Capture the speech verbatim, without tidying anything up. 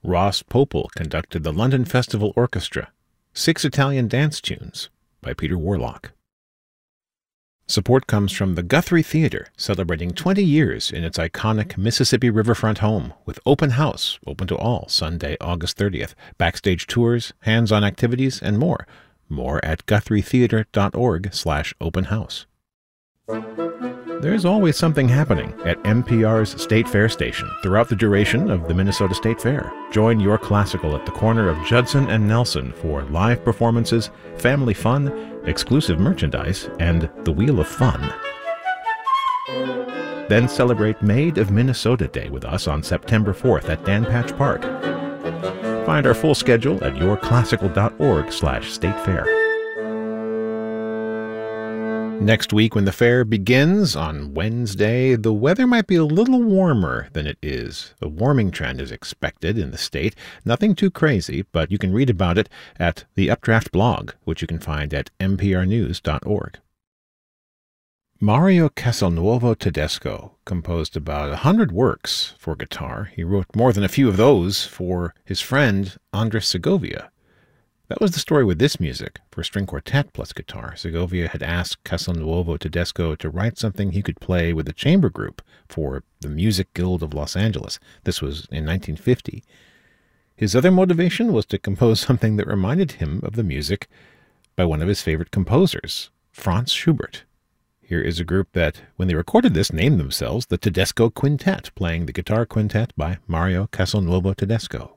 Ross Popel conducted the London Festival Orchestra. Six Italian Dance Tunes by Peter Warlock. Support comes from the Guthrie Theatre, celebrating twenty years in its iconic Mississippi riverfront home, with open house, open to all, Sunday, August thirtieth, backstage tours, hands-on activities, and more. More at guthrietheatre.org slash open house. There's always something happening at N P R's State Fair station throughout the duration of the Minnesota State Fair. Join your classical at the corner of Judson and Nelson for live performances, family fun, exclusive merchandise, and the Wheel of Fun. Then celebrate Maid of Minnesota Day with us on September fourth at Dan Patch Park. Find our full schedule at yourclassical.org slash state fair. Next week, when the fair begins on Wednesday, the weather might be a little warmer than it is. A warming trend is expected in the state. Nothing too crazy, but you can read about it at the Updraft blog, which you can find at n p r news dot org. Mario Castelnuovo Tedesco composed about a hundred works for guitar. He wrote more than a few of those for his friend Andres Segovia. That was the story with this music. For string quartet plus guitar, Segovia had asked Castelnuovo Tedesco to write something he could play with a chamber group for the Music Guild of Los Angeles. This was in nineteen fifty. His other motivation was to compose something that reminded him of the music by one of his favorite composers, Franz Schubert. Here is a group that, when they recorded this, named themselves the Tedesco Quintet, playing the guitar quintet by Mario Castelnuovo Tedesco.